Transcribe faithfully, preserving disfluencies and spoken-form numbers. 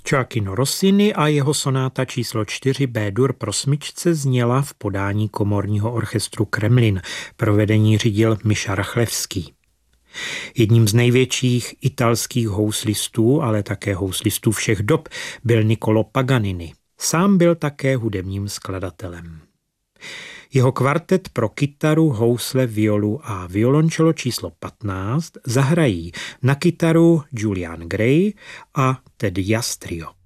Gioachino Rossini a jeho sonáta číslo čtyři B-dur pro smyčce zněla v podání komorního orchestru Kremlin. Provedení řídil Miša Rachlevský. Jedním z největších italských houslistů, ale také houslistů všech dob, byl Niccolò Paganini. Sám byl také hudebním skladatelem. Jeho kvartet pro kytaru, housle, violu a violončelo číslo patnáct zahrají na kytaru Julian Gray a Ted Jastrio.